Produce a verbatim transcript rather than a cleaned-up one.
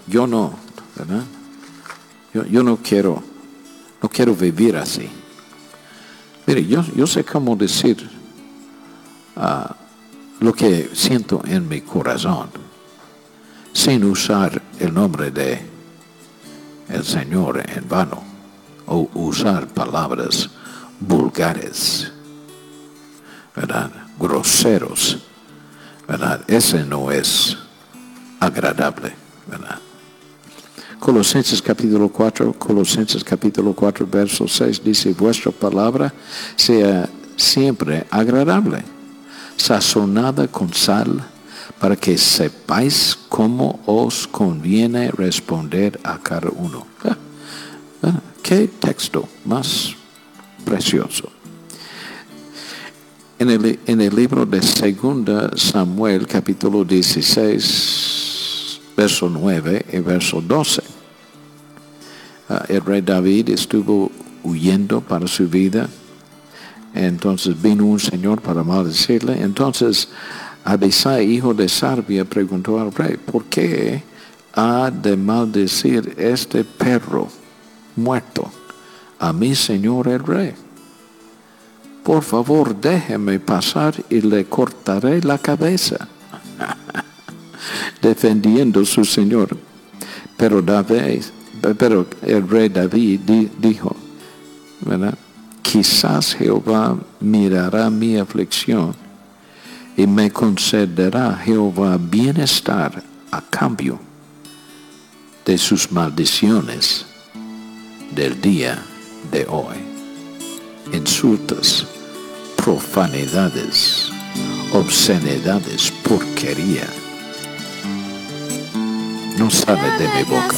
yo no, ¿verdad? Yo, yo no quiero, no quiero vivir así. Mire, yo, yo sé cómo decir uh, lo que siento en mi corazón, sin usar el nombre de el Señor en vano, o usar palabras vulgares, ¿verdad? Groseros, ¿verdad? Ese no es agradable, ¿verdad? Colosenses capítulo cuatro, Colosenses capítulo cuatro, verso seis, dice, vuestra palabra sea siempre agradable, sazonada con sal, para que sepáis cómo os conviene responder a cada uno. Ah, ah, ¿qué texto más precioso? En el, en el libro de Segunda Samuel, capítulo dieciséis, verso nueve y verso doce, uh, el rey David estuvo huyendo para su vida. Entonces vino un señor para maldecirle. Entonces Abisai, hijo de Sarbia, preguntó al rey, ¿por qué ha de maldecir este perro muerto a mi señor el rey? Por favor, déjeme pasar y le cortaré la cabeza. Defendiendo a su señor. Pero David, pero el rey David dijo, ¿verdad? Quizás Jehová mirará mi aflicción y me concederá Jehová bienestar a cambio de sus maldiciones del día de hoy. Insultos, profanidades, obscenidades, porquería, no sale de mi boca.